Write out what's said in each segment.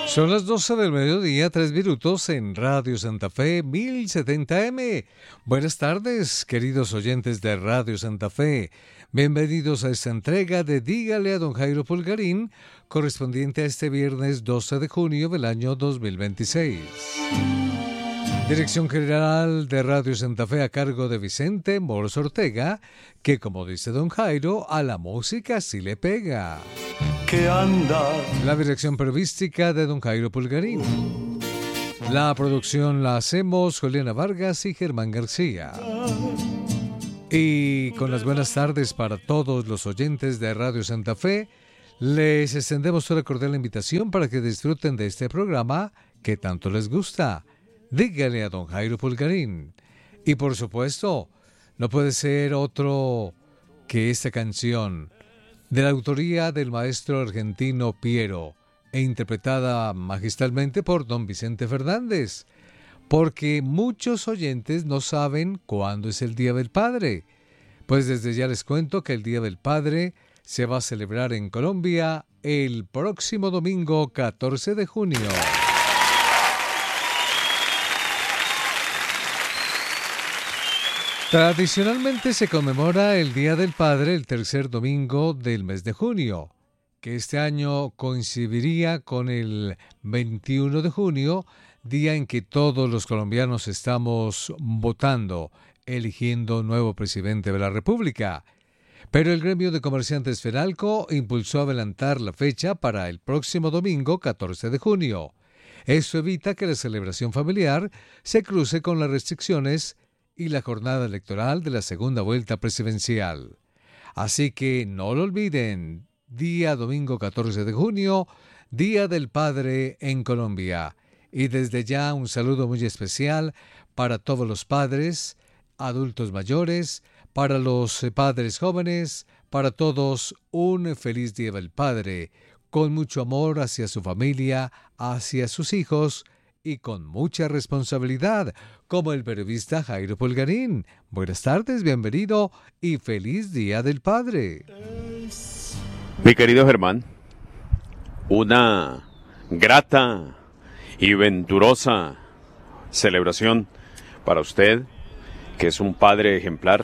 Son las 12 del mediodía, 3 minutos en Radio Santa Fe 1070M. Buenas tardes, queridos oyentes de Radio Santa Fe. Bienvenidos a esta entrega de Dígale a don Jairo Pulgarín, correspondiente a este viernes 12 de junio del año 2026. Dirección General de Radio Santa Fe a cargo de Vicente Moros Ortega, que como dice don Jairo, a la música sí le pega. Que anda. La dirección periodística de don Jairo Pulgarín. La producción la hacemos Juliana Vargas y Germán García. Y con las buenas tardes para todos los oyentes de Radio Santa Fe, les extendemos una cordial invitación para que disfruten de este programa que tanto les gusta. Dígale a don Jairo Pulgarín. Y por supuesto, no puede ser otro que esta canción, de la autoría del maestro argentino Piero, e interpretada magistralmente por don Vicente Fernández, porque muchos oyentes no saben cuándo es el Día del Padre. Pues desde ya les cuento que el Día del Padre se va a celebrar en Colombia el próximo domingo 14 de junio. Tradicionalmente se conmemora el Día del Padre el tercer domingo del mes de junio, que este año coincidiría con el 21 de junio, día en que todos los colombianos estamos votando, eligiendo nuevo presidente de la República. Pero el gremio de comerciantes Fenalco impulsó adelantar la fecha para el próximo domingo 14 de junio. Esto evita que la celebración familiar se cruce con las restricciones y la jornada electoral de la segunda vuelta presidencial. Así que no lo olviden, día domingo 14 de junio, Día del Padre en Colombia. Y desde ya un saludo muy especial para todos los padres, adultos mayores, para los padres jóvenes, para todos un feliz Día del Padre, con mucho amor hacia su familia, hacia sus hijos, y con mucha responsabilidad, como el periodista Jairo Pulgarín. Buenas tardes, bienvenido y feliz Día del Padre. Mi querido Germán, una grata y venturosa celebración para usted, que es un padre ejemplar,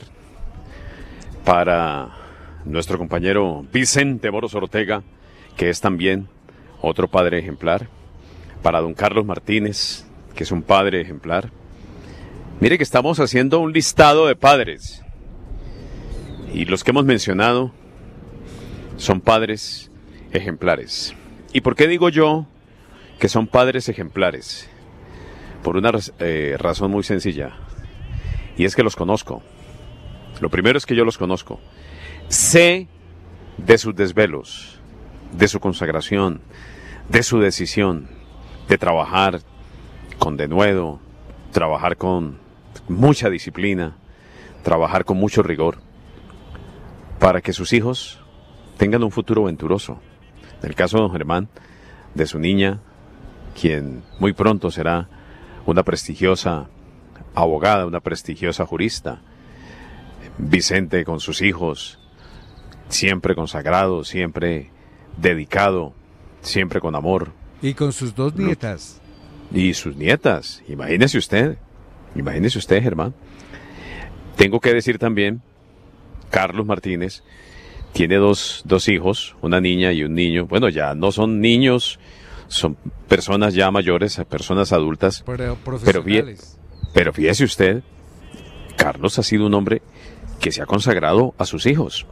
para nuestro compañero Vicente Moros Ortega, que es también otro padre ejemplar, para don Carlos Martínez, que es un padre ejemplar. Mire que estamos haciendo un listado de padres, y los que hemos mencionado son padres ejemplares. ¿Y por qué digo yo que son padres ejemplares? Por una razón muy sencilla, y es que los conozco. Lo primero es que yo los conozco. Sé de sus desvelos, de su consagración, de su decisión de trabajar con denuedo, trabajar con mucha disciplina, trabajar con mucho rigor, para que sus hijos tengan un futuro venturoso. En el caso de don Germán, de su niña, quien muy pronto será una prestigiosa abogada, una prestigiosa jurista. Vicente con sus hijos, siempre consagrado, siempre dedicado, siempre con amor. Y con sus dos nietas. Y sus nietas, imagínese usted, Germán. Tengo que decir también, Carlos Martínez tiene dos hijos, una niña y un niño. Bueno, ya no son niños, son personas ya mayores, personas adultas. Profesionales. Pero fíjese usted, Carlos ha sido un hombre que se ha consagrado a sus hijos,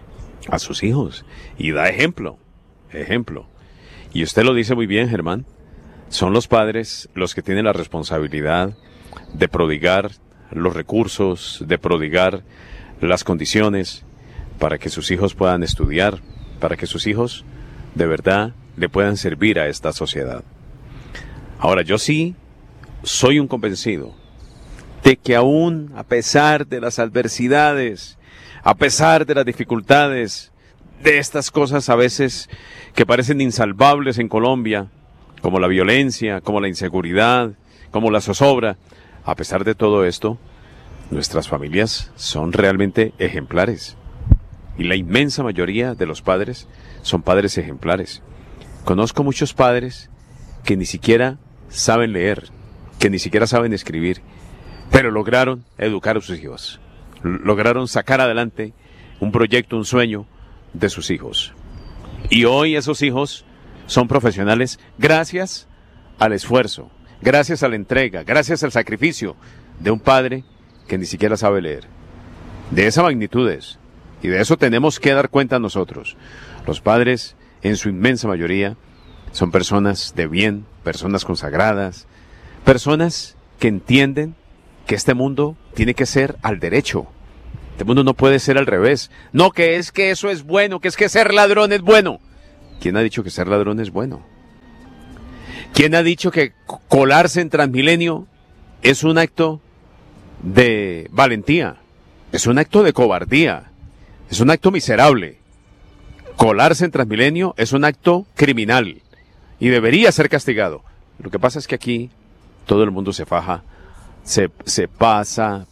y da ejemplo. Y usted lo dice muy bien, Germán, son los padres los que tienen la responsabilidad de prodigar los recursos, de prodigar las condiciones para que sus hijos puedan estudiar, para que sus hijos de verdad le puedan servir a esta sociedad. Ahora, yo sí soy un convencido de que aún a pesar de las adversidades, a pesar de las dificultades, de estas cosas a veces que parecen insalvables en Colombia, como la violencia, como la inseguridad, como la zozobra, a pesar de todo esto, nuestras familias son realmente ejemplares. Y la inmensa mayoría de los padres son padres ejemplares. Conozco muchos padres que ni siquiera saben leer, que ni siquiera saben escribir, pero lograron educar a sus hijos. Lograron sacar adelante un proyecto, un sueño de sus hijos. Y hoy esos hijos son profesionales gracias al esfuerzo, gracias a la entrega, gracias al sacrificio de un padre que ni siquiera sabe leer. De esa magnitud es, y de eso tenemos que dar cuenta nosotros. Los padres, en su inmensa mayoría, son personas de bien, personas consagradas, personas que entienden que este mundo tiene que ser al derecho. Este mundo no puede ser al revés. No, que es que eso es bueno, que es que ser ladrón es bueno. ¿Quién ha dicho que ser ladrón es bueno? ¿Quién ha dicho que colarse en Transmilenio es un acto de valentía? Es un acto de cobardía. Es un acto miserable. Colarse en Transmilenio es un acto criminal y debería ser castigado. Lo que pasa es que aquí todo el mundo se faja, se pasa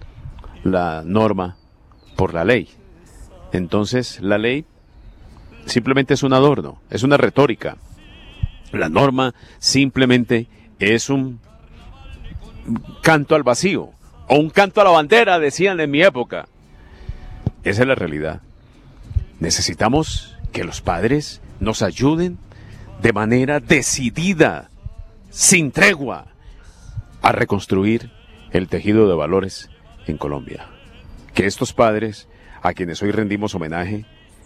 la norma por la ley. Entonces la ley simplemente es un adorno, es una retórica. La norma simplemente es un canto al vacío o un canto a la bandera, decían en mi época. Esa es la realidad. Necesitamos que los padres nos ayuden de manera decidida, sin tregua, a reconstruir el tejido de valores en Colombia. Que estos padres, a quienes hoy rendimos homenaje,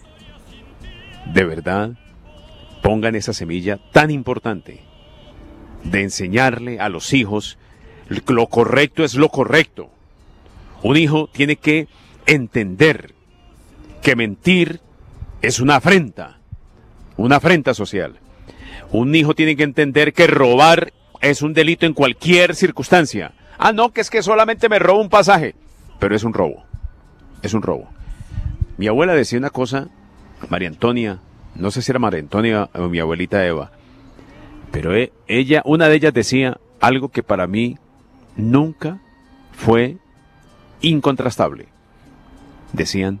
de verdad pongan esa semilla tan importante de enseñarle a los hijos lo correcto es lo correcto. Un hijo tiene que entender que mentir es una afrenta social. Un hijo tiene que entender que robar es un delito en cualquier circunstancia. Ah, no, que es que solamente me robo un pasaje, pero es un robo. Es un robo. Mi abuela decía una cosa, María Antonia, no sé si era María Antonia o mi abuelita Eva, pero una de ellas decía algo que para mí nunca fue incontrastable. Decían,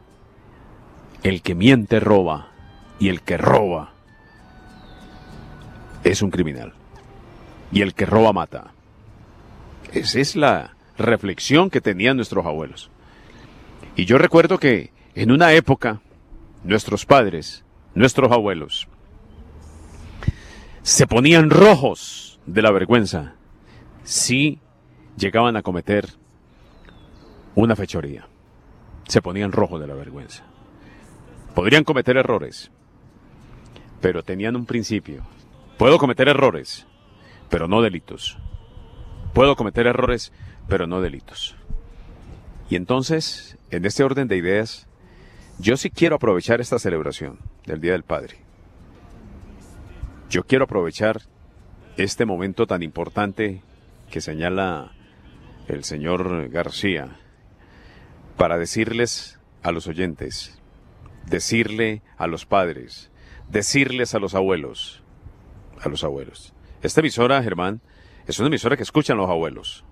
el que miente roba y el que roba es un criminal y el que roba mata. Esa es la reflexión que tenían nuestros abuelos. Y yo recuerdo que en una época nuestros padres, nuestros abuelos, se ponían rojos de la vergüenza si llegaban a cometer una fechoría. Se ponían rojos de la vergüenza. Podrían cometer errores, pero tenían un principio. Puedo cometer errores, pero no delitos. Puedo cometer errores, pero no delitos. Y entonces, en este orden de ideas, yo sí quiero aprovechar esta celebración del Día del Padre. Yo quiero aprovechar este momento tan importante que señala el señor García para decirles a los oyentes, decirle a los padres, decirles a los abuelos. Esta emisora, Germán, es una emisora que escuchan los abuelos.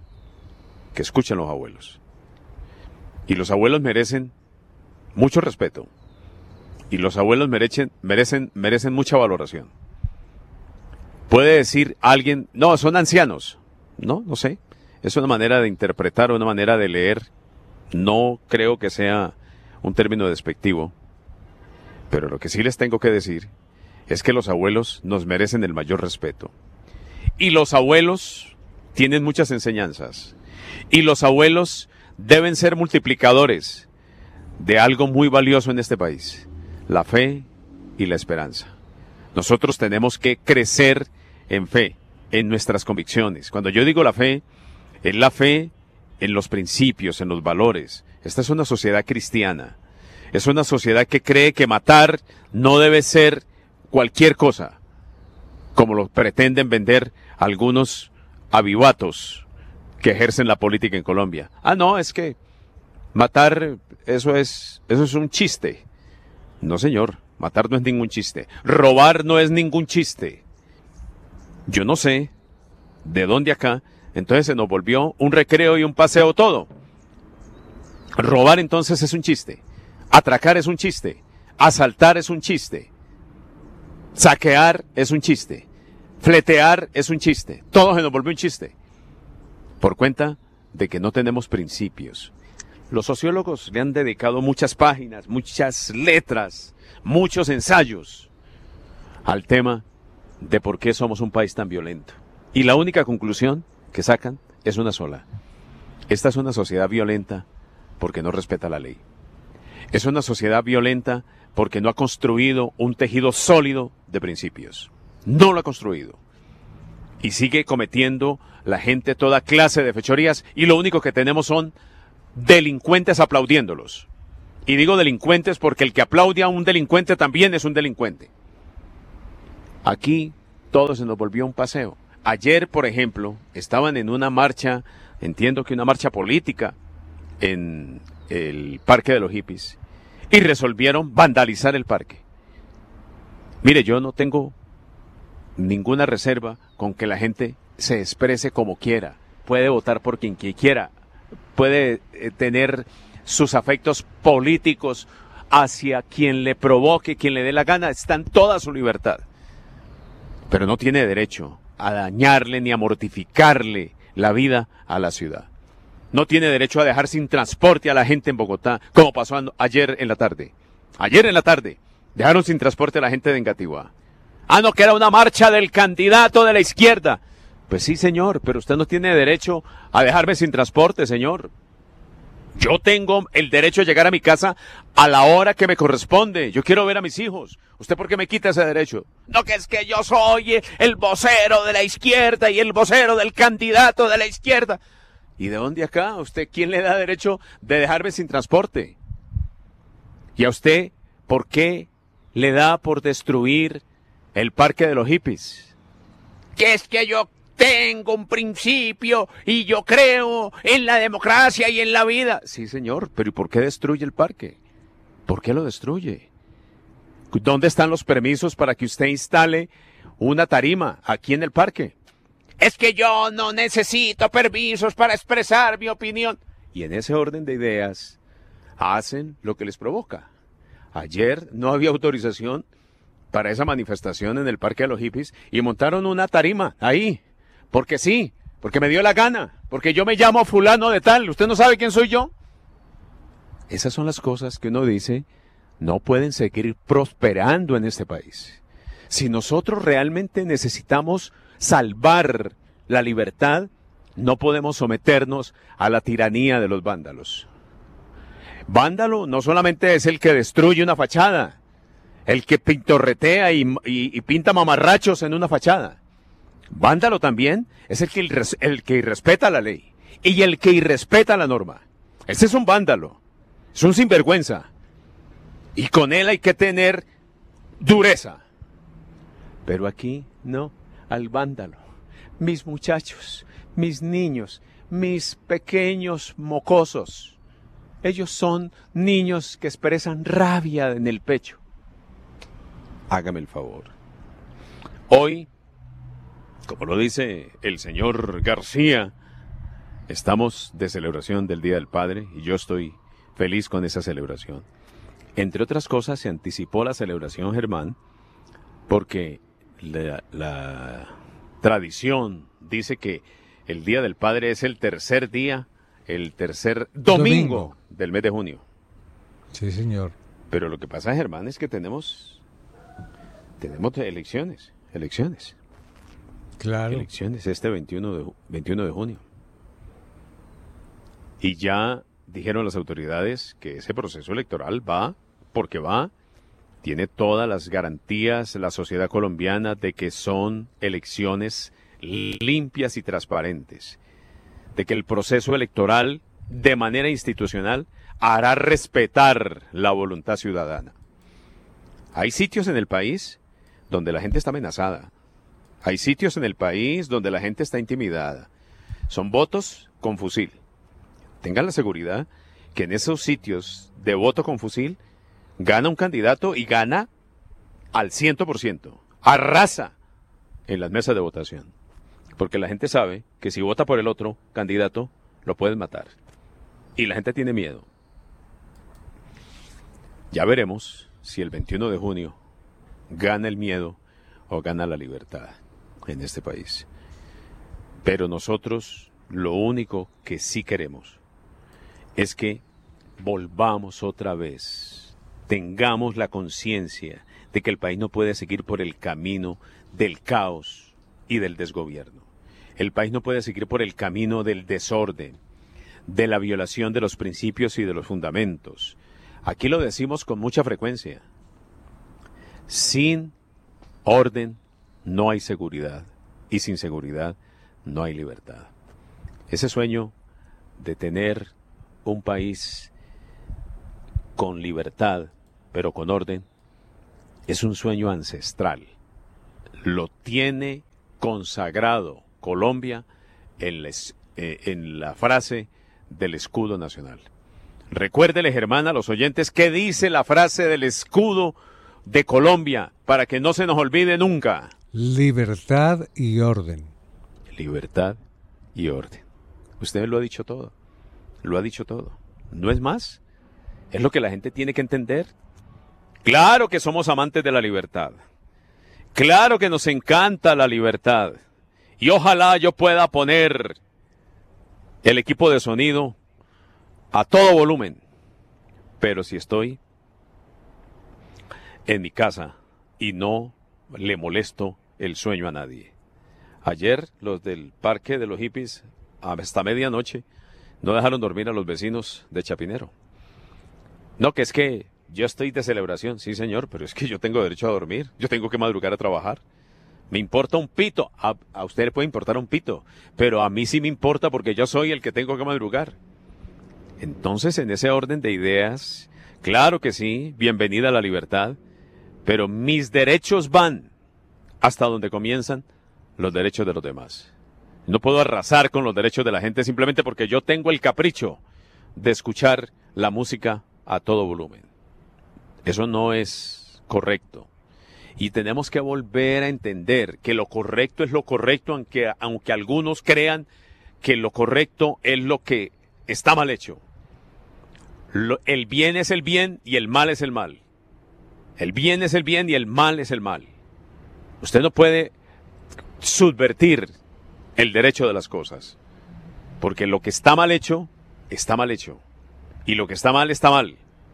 Y los abuelos merecen mucho respeto. Y los abuelos merecen mucha valoración. Puede decir alguien, no, son ancianos. No sé. Es una manera de interpretar, una manera de leer. No creo que sea un término despectivo. Pero lo que sí les tengo que decir es que los abuelos nos merecen el mayor respeto. Y los abuelos tienen muchas enseñanzas. Y los abuelos deben ser multiplicadores de algo muy valioso en este país, la fe y la esperanza. Nosotros tenemos que crecer en fe, en nuestras convicciones. Cuando yo digo la fe, es la fe en los principios, en los valores. Esta es una sociedad cristiana. Es una sociedad que cree que matar no debe ser cualquier cosa, como lo pretenden vender algunos avivatos que ejercen la política en Colombia. Ah, no, es que matar, eso es un chiste. No, señor, matar no es ningún chiste. Robar no es ningún chiste. Yo no sé de dónde acá, entonces se nos volvió un recreo y un paseo todo. Robar entonces es un chiste. Atracar es un chiste. Asaltar es un chiste. Saquear es un chiste. Fletear es un chiste. Todo se nos volvió un chiste. Por cuenta de que no tenemos principios. Los sociólogos le han dedicado muchas páginas, muchas letras, muchos ensayos al tema de por qué somos un país tan violento. Y la única conclusión que sacan es una sola. Esta es una sociedad violenta porque no respeta la ley. Es una sociedad violenta porque no ha construido un tejido sólido de principios. No lo ha construido. Y sigue cometiendo la gente toda clase de fechorías y lo único que tenemos son delincuentes aplaudiéndolos. Y digo delincuentes porque el que aplaude a un delincuente también es un delincuente. Aquí todo se nos volvió un paseo. Ayer, por ejemplo, estaban en una marcha, entiendo que una marcha política, en el Parque de los Hippies, y resolvieron vandalizar el parque. Mire, yo no tengo ninguna reserva con que la gente se exprese como quiera, puede votar por quien quiera, puede tener sus afectos políticos hacia quien le provoque, quien le dé la gana, está en toda su libertad. Pero no tiene derecho a dañarle ni a mortificarle la vida a la ciudad. No tiene derecho a dejar sin transporte a la gente en Bogotá, como pasó ayer en la tarde. Ayer en la tarde dejaron sin transporte a la gente de Engativá. Ah, no, que era una marcha del candidato de la izquierda. Pues sí, señor, pero usted no tiene derecho a dejarme sin transporte, señor. Yo tengo el derecho a llegar a mi casa a la hora que me corresponde. Yo quiero ver a mis hijos. ¿Usted por qué me quita ese derecho? No, que es que yo soy el vocero de la izquierda y el vocero del candidato de la izquierda. ¿Y de dónde acá? ¿Usted quién le da derecho de dejarme sin transporte? ¿Y a usted por qué le da por destruir el Parque de los Hippies? Que es que yo tengo un principio y yo creo en la democracia y en la vida. Sí, señor, pero ¿y por qué destruye el parque? ¿Por qué lo destruye? ¿Dónde están los permisos para que usted instale una tarima aquí en el parque? Es que yo no necesito permisos para expresar mi opinión. Y en ese orden de ideas, hacen lo que les provoca. Ayer no había autorización para esa manifestación en el Parque de los Hippies y montaron una tarima ahí. Porque sí, porque me dio la gana, porque yo me llamo fulano de tal. ¿Usted no sabe quién soy yo? Esas son las cosas que uno dice, no pueden seguir prosperando en este país. Si nosotros realmente necesitamos salvar la libertad, no podemos someternos a la tiranía de los vándalos. Vándalo no solamente es el que destruye una fachada, el que pintorretea y pinta mamarrachos en una fachada. Vándalo también es el que irrespeta la ley y el que irrespeta la norma. Ese es un vándalo, es un sinvergüenza. Y con él hay que tener dureza. Pero aquí no, al vándalo. Mis muchachos, mis niños, mis pequeños mocosos. Ellos son niños que expresan rabia en el pecho. Hágame el favor. Hoy, como lo dice el señor García, estamos de celebración del Día del Padre y yo estoy feliz con esa celebración. Entre otras cosas, se anticipó la celebración, Germán, porque la tradición dice que el Día del Padre es el tercer día, el tercer domingo del mes de junio. Sí, señor. Pero lo que pasa, Germán, es que tenemos elecciones. Claro. Elecciones este 21 de junio. Y ya dijeron las autoridades que ese proceso electoral va, tiene todas las garantías la sociedad colombiana de que son elecciones limpias y transparentes, de que el proceso electoral de manera institucional hará respetar la voluntad ciudadana. Hay sitios en el país donde la gente está amenazada, hay sitios en el país donde la gente está intimidada, son votos con fusil. Tengan la seguridad que en esos sitios de voto con fusil gana un candidato y gana al 100%, arrasa en las mesas de votación. Porque la gente sabe que si vota por el otro candidato, lo pueden matar. Y la gente tiene miedo. Ya veremos si el 21 de junio gana el miedo o gana la libertad. en este país. Pero nosotros lo único que sí queremos es que volvamos otra vez, tengamos la conciencia de que el país no puede seguir por el camino del caos y del desgobierno. El país no puede seguir por el camino del desorden, de la violación de los principios y de los fundamentos. Aquí lo decimos con mucha frecuencia. Sin orden no hay seguridad y sin seguridad no hay libertad. Ese sueño de tener un país con libertad, pero con orden, es un sueño ancestral. Lo tiene consagrado Colombia en la frase del escudo nacional. Recuérdele, Germán, a los oyentes qué dice la frase del escudo de Colombia para que no se nos olvide nunca. Libertad y orden. Libertad y orden. Usted lo ha dicho todo. Lo ha dicho todo. ¿No es más? Es lo que la gente tiene que entender. Claro que somos amantes de la libertad. Claro que nos encanta la libertad. Y ojalá yo pueda poner el equipo de sonido a todo volumen. Pero si estoy en mi casa y no le molesto el sueño a nadie. Ayer los del parque de los hippies hasta medianoche no dejaron dormir a los vecinos de Chapinero. No, que es que yo estoy de celebración, sí señor, pero es que yo tengo derecho a dormir, yo tengo que madrugar a trabajar. Me importa un pito, a usted le puede importar un pito, pero a mí sí me importa porque yo soy el que tengo que madrugar. Entonces, en ese orden de ideas, claro que sí, bienvenida a la libertad, pero mis derechos van hasta donde comienzan los derechos de los demás. No puedo arrasar con los derechos de la gente simplemente porque yo tengo el capricho de escuchar la música a todo volumen. Eso no es correcto. Y tenemos que volver a entender que lo correcto es lo correcto, aunque algunos crean que lo correcto es lo que está mal hecho. El bien es el bien y el mal es el mal. El bien es el bien y el mal es el mal. Usted no puede subvertir el derecho de las cosas. Porque lo que está mal hecho, está mal hecho. Y lo que está mal.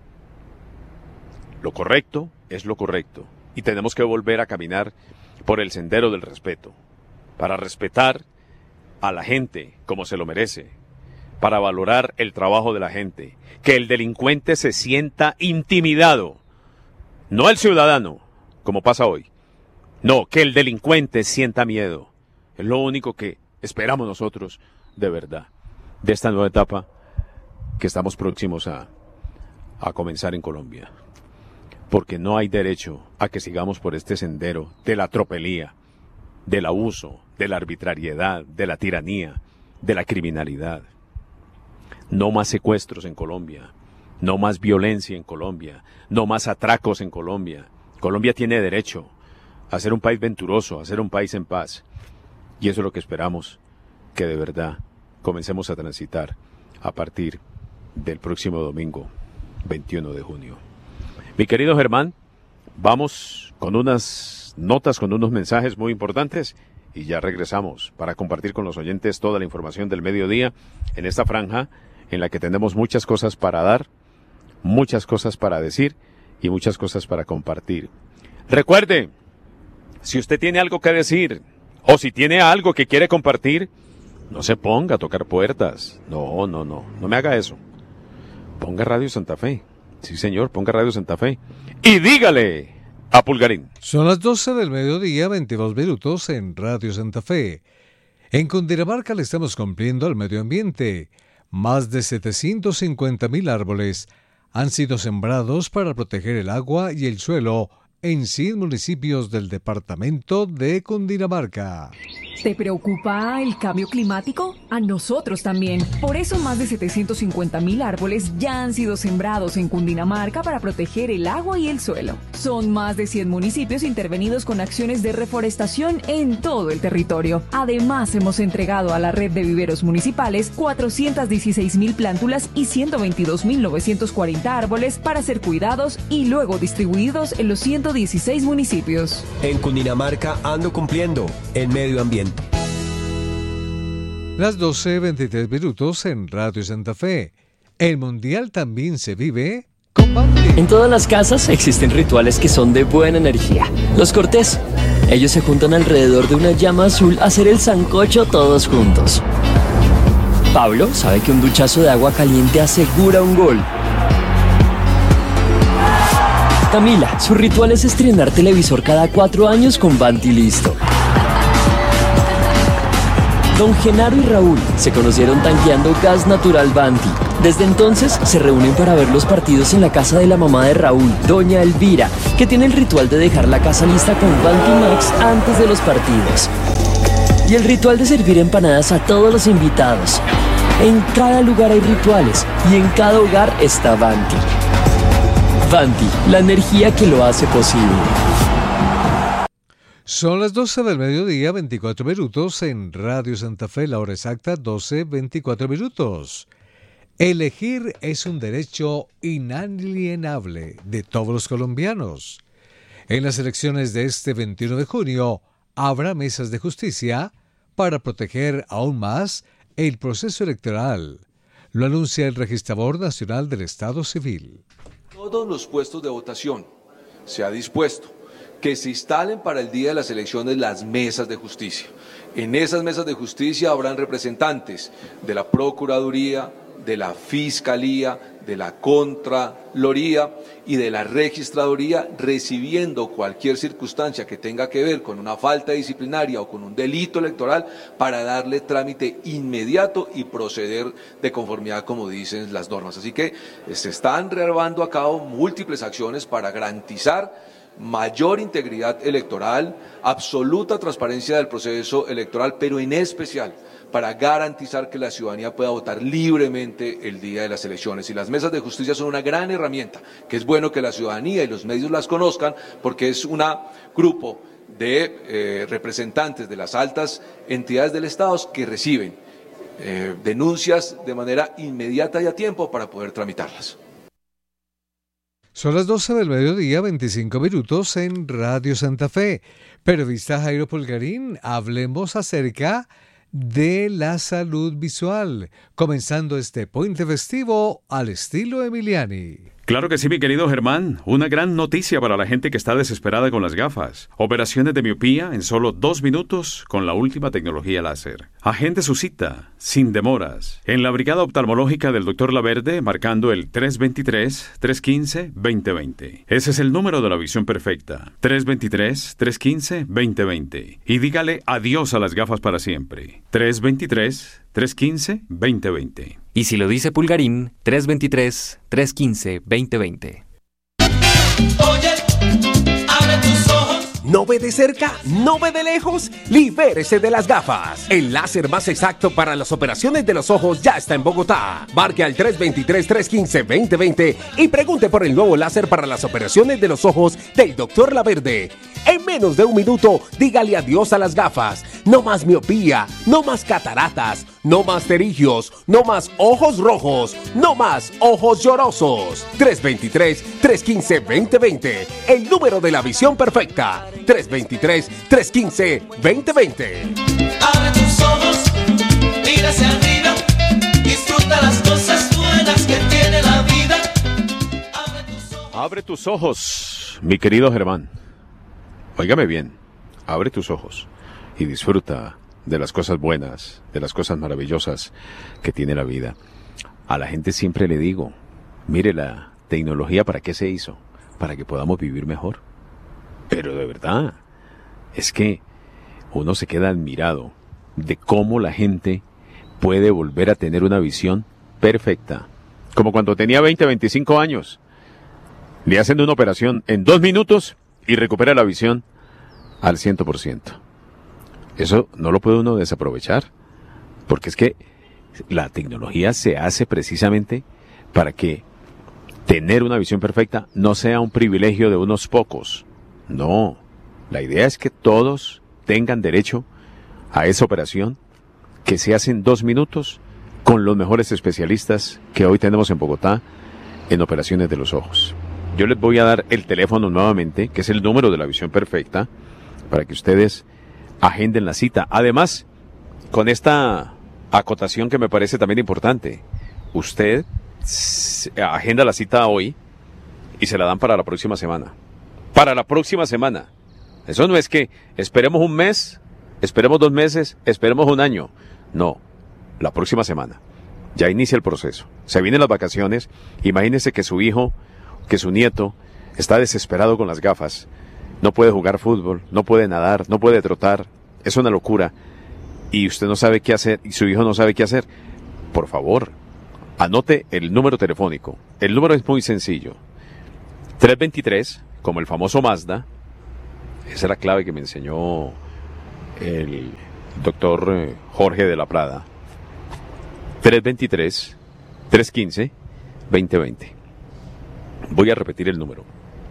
Lo correcto es lo correcto. Y tenemos que volver a caminar por el sendero del respeto. Para respetar a la gente como se lo merece. Para valorar el trabajo de la gente. Que el delincuente se sienta intimidado. No el ciudadano, como pasa hoy. No, que el delincuente sienta miedo. Es lo único que esperamos nosotros de verdad. De esta nueva etapa que estamos próximos a comenzar en Colombia. Porque no hay derecho a que sigamos por este sendero de la tropelía, del abuso, de la arbitrariedad, de la tiranía, de la criminalidad. No más secuestros en Colombia, no más violencia en Colombia, no más atracos en Colombia. Colombia tiene derecho a ser un país venturoso, a ser un país en paz. Y eso es lo que esperamos, que de verdad comencemos a transitar a partir del próximo domingo, 21 de junio. Mi querido Germán, vamos con unas notas, con unos mensajes muy importantes y ya regresamos para compartir con los oyentes toda la información del mediodía en esta franja en la que tenemos muchas cosas para dar, muchas cosas para decir y muchas cosas para compartir. Recuerde, si usted tiene algo que decir o si tiene algo que quiere compartir, no se ponga a tocar puertas. No me haga eso. Ponga Radio Santa Fe. Sí, señor, ponga Radio Santa Fe. Y dígale a Pulgarín. Son las 12 del mediodía, 22 minutos en Radio Santa Fe. En Cundinamarca le estamos cumpliendo al medio ambiente. Más de 750.000 árboles han sido sembrados para proteger el agua y el suelo en 100 municipios del departamento de Cundinamarca. ¿Te preocupa el cambio climático? A nosotros también. Por eso más de 750.000 árboles ya han sido sembrados en Cundinamarca para proteger el agua y el suelo. Son más de 100 municipios intervenidos con acciones de reforestación en todo el territorio. Además, hemos entregado a la red de viveros municipales 416.000 plántulas y 122.940 árboles para ser cuidados y luego distribuidos en los 116 municipios. En Cundinamarca ando cumpliendo en medio ambiente. Las 12:23 minutos en Radio Santa Fe. El Mundial también se vive con Banti. En todas las casas existen rituales que son de buena energía. Los cortés. Ellos se juntan alrededor de una llama azul a hacer el sancocho todos juntos. Pablo sabe que un duchazo de agua caliente asegura un gol. Camila, su ritual es estrenar televisor cada 4 años con Banti listo. Don Genaro y Raúl se conocieron tanqueando gas natural Banti. Desde entonces se reúnen para ver los partidos en la casa de la mamá de Raúl, doña Elvira, que tiene el ritual de dejar la casa lista con Banti Max antes de los partidos. Y el ritual de servir empanadas a todos los invitados. En cada lugar hay rituales y en cada hogar está Banti. Banti, la energía que lo hace posible. Son las 12 del mediodía, 24 minutos en Radio Santa Fe, la hora exacta 12:24 minutos. Elegir es un derecho inalienable de todos los colombianos. En las elecciones de este 21 de junio habrá mesas de justicia para proteger aún más el proceso electoral. Lo anuncia el Registrador Nacional del Estado Civil. Todos los puestos de votación se ha dispuesto que se instalen para el día de las elecciones las mesas de justicia. En esas mesas de justicia habrán representantes de la Procuraduría, de la Fiscalía, de la Contraloría y de la Registraduría, recibiendo cualquier circunstancia que tenga que ver con una falta disciplinaria o con un delito electoral para darle trámite inmediato y proceder de conformidad como dicen las normas. Así que se están llevando a cabo múltiples acciones para garantizar mayor integridad electoral, absoluta transparencia del proceso electoral, pero en especial para garantizar que la ciudadanía pueda votar libremente el día de las elecciones. Y las mesas de justicia son una gran herramienta, que es bueno que la ciudadanía y los medios las conozcan, porque es un grupo de representantes de las altas entidades del Estado que reciben denuncias de manera inmediata y a tiempo para poder tramitarlas. Son las 12 del mediodía, 25 minutos en Radio Santa Fe. Periodista Jairo Pulgarín, hablemos acerca de la salud visual, comenzando este puente festivo al estilo Emiliani. Claro que sí, mi querido Germán. Una gran noticia para la gente que está desesperada con las gafas. Operaciones de miopía en solo 2 minutos con la última tecnología láser. Agende su cita, sin demoras, en la Brigada Oftalmológica del Dr. Laverde, marcando el 323-315-2020. Ese es el número de la visión perfecta. 323-315-2020. Y dígale adiós a las gafas para siempre. 323-315-2020. Y si lo dice Pulgarín, 323-315-2020. Oye, abre tus ojos. ¿No ve de cerca? ¿No ve de lejos? Libérese de las gafas. El láser más exacto para las operaciones de los ojos ya está en Bogotá. Marque al 323-315-2020 y pregunte por el nuevo láser para las operaciones de los ojos del Dr. Laverde. En menos de 1 minuto, dígale adiós a las gafas. No más miopía, no más cataratas, no más pterigios, no más ojos rojos, no más ojos llorosos. 323-315-2020. El número de la visión perfecta. 323-315-2020. Abre tus ojos, mira hacia arriba, disfruta las cosas buenas que tiene la vida. Abre tus ojos, mi querido Germán. Óigame bien, abre tus ojos y disfruta de las cosas buenas, de las cosas maravillosas que tiene la vida. A la gente siempre le digo, mire, la tecnología, ¿para qué se hizo? Para que podamos vivir mejor. Pero de verdad, es que uno se queda admirado de cómo la gente puede volver a tener una visión perfecta. Como cuando tenía 20, 25 años. Le hacen una operación en 2 minutos y recupera la visión al 100%. Eso no lo puede uno desaprovechar, porque es que la tecnología se hace precisamente para que tener una visión perfecta no sea un privilegio de unos pocos. No, la idea es que todos tengan derecho a esa operación que se hace en 2 minutos con los mejores especialistas que hoy tenemos en Bogotá en operaciones de los ojos. Yo les voy a dar el teléfono nuevamente, que es el número de la visión perfecta, para que ustedes agenden la cita. Además, con esta acotación que me parece también importante, usted agenda la cita hoy y se la dan para la próxima semana. Para la próxima semana. Eso no es que esperemos un mes, esperemos 2 meses, esperemos un año. No, la próxima semana. Ya inicia el proceso. Se vienen las vacaciones. Imagínese que su hijo, que su nieto, está desesperado con las gafas. No puede jugar fútbol, no puede nadar, no puede trotar. Es una locura. Y usted no sabe qué hacer, y su hijo no sabe qué hacer. Por favor, anote el número telefónico. El número es muy sencillo. 323, como el famoso Mazda. Esa es la clave que me enseñó el doctor Jorge de la Prada. 323-315-2020. Voy a repetir el número.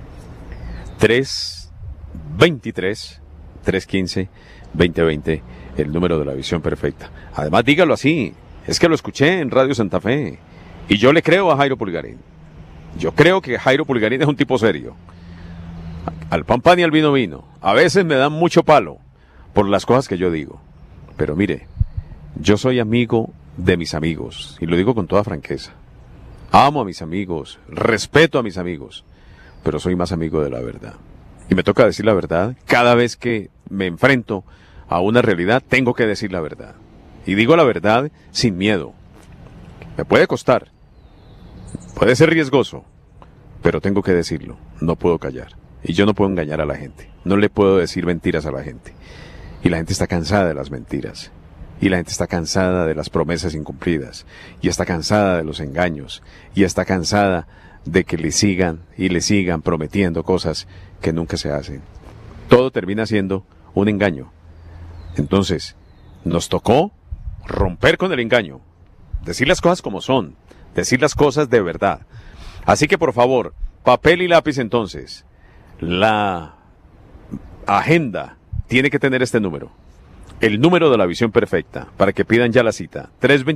323-315-2020, el número de la visión perfecta. Además, dígalo así, es que lo escuché en Radio Santa Fe y yo le creo a Jairo Pulgarín. Yo creo que Jairo Pulgarín es un tipo serio. Al pan pan y al vino vino. A veces me dan mucho palo por las cosas que yo digo. Pero mire, yo soy amigo de mis amigos y lo digo con toda franqueza. Amo a mis amigos, respeto a mis amigos, pero soy más amigo de la verdad. Y me toca decir la verdad. Cada vez que me enfrento a una realidad, tengo que decir la verdad. Y digo la verdad sin miedo. Me puede costar, puede ser riesgoso, pero tengo que decirlo. No puedo callar. Y yo no puedo engañar a la gente. No le puedo decir mentiras a la gente. Y la gente está cansada de las mentiras. Y la gente está cansada de las promesas incumplidas. Y está cansada de los engaños. Y está cansada de que le sigan y le sigan prometiendo cosas que nunca se hacen. Todo termina siendo un engaño. Entonces, nos tocó romper con el engaño. Decir las cosas como son. Decir las cosas de verdad. Así que por favor, papel y lápiz entonces. La agenda tiene que tener este número. El número de la visión perfecta, para que pidan ya la cita.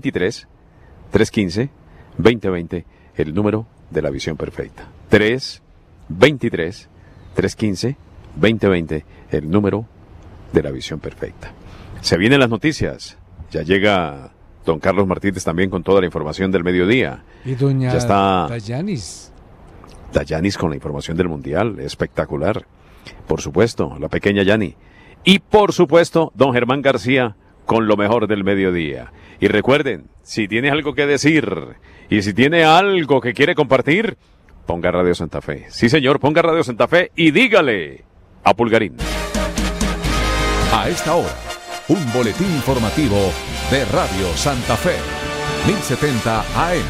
323-315-2020, el número de la visión perfecta. 323-315-2020, el número de la visión perfecta. Se vienen las noticias. Ya llega don Carlos Martínez también con toda la información del mediodía. Y doña ya está Dayanis con la información del Mundial. Espectacular. Por supuesto, la pequeña Yani. Y por supuesto, don Germán García con lo mejor del mediodía. Y recuerden, si tiene algo que decir y si tiene algo que quiere compartir, ponga Radio Santa Fe. Sí, señor, ponga Radio Santa Fe y dígale a Pulgarín. A esta hora, un boletín informativo de Radio Santa Fe, 1070 AM.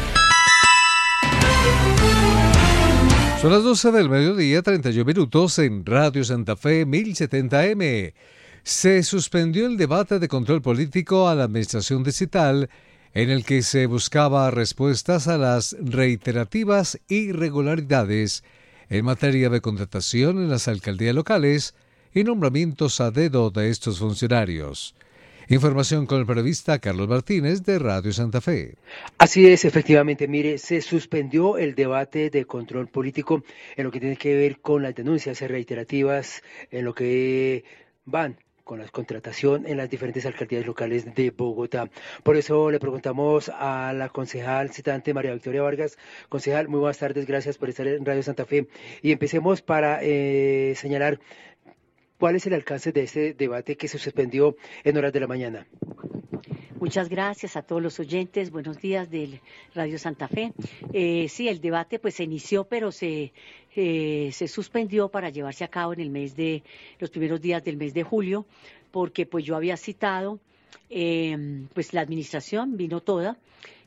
Son las 12 del mediodía, 31 minutos en Radio Santa Fe 1070M. Se suspendió el debate de control político a la administración distrital en el que se buscaba respuestas a las reiterativas irregularidades en materia de contratación en las alcaldías locales y nombramientos a dedo de estos funcionarios. Información con el periodista Carlos Martínez de Radio Santa Fe. Así es, efectivamente, mire, se suspendió el debate de control político en lo que tiene que ver con las denuncias reiterativas, en lo que van con la contratación en las diferentes alcaldías locales de Bogotá. Por eso le preguntamos a la concejal citante María Victoria Vargas. Concejal, muy buenas tardes, gracias por estar en Radio Santa Fe. Y empecemos para señalar ¿cuál es el alcance de este debate que se suspendió en horas de la mañana? Muchas gracias a todos los oyentes. Buenos días del Radio Santa Fe. Sí, el debate pues se inició, pero se suspendió para llevarse a cabo en los primeros días del mes de julio, porque pues yo había citado, pues la administración vino toda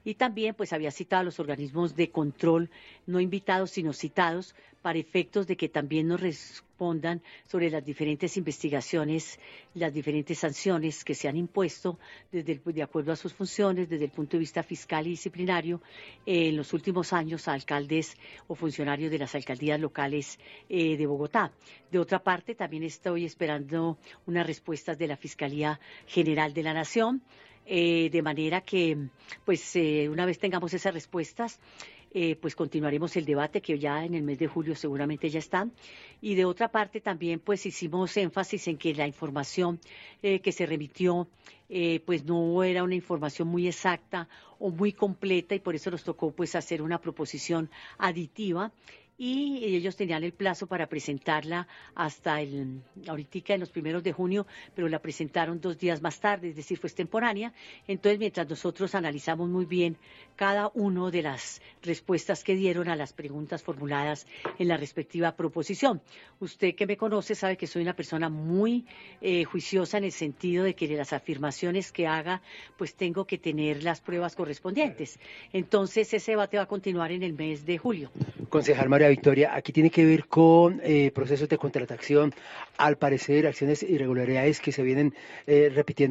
y también pues había citado a los organismos de control, no invitados sino citados, para efectos de que también nos respondan sobre las diferentes investigaciones, las diferentes sanciones que se han impuesto de acuerdo a sus funciones, desde el punto de vista fiscal y disciplinario, en los últimos años a alcaldes o funcionarios de las alcaldías locales de Bogotá. De otra parte, también estoy esperando unas respuestas de la Fiscalía General de la Nación, de manera que, pues, una vez tengamos esas respuestas, pues continuaremos el debate que ya en el mes de julio seguramente ya está. Y de otra parte también pues hicimos énfasis en que la información que se remitió pues no era una información muy exacta o muy completa, y por eso nos tocó pues hacer una proposición aditiva. Y ellos tenían el plazo para presentarla hasta ahorita en los 1 de junio, pero la presentaron 2 días más tarde, es decir, fue extemporánea. Entonces, mientras nosotros analizamos muy bien cada una de las respuestas que dieron a las preguntas formuladas en la respectiva proposición. Usted que me conoce sabe que soy una persona muy juiciosa en el sentido de que de las afirmaciones que haga, pues tengo que tener las pruebas correspondientes. Entonces, ese debate va a continuar en el mes de julio. Concejal María Victoria, aquí tiene que ver con procesos de contratación, al parecer acciones e irregularidades que se vienen repitiendo